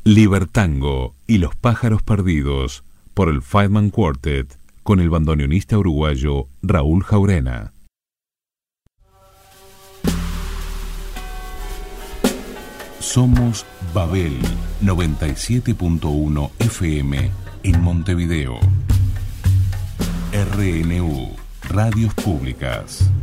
Libertango y los pájaros perdidos por el Feynman Quartet con el bandoneonista uruguayo Raúl Jaurena. Somos Babel 97.1 FM en Montevideo. RNU, Radios Públicas.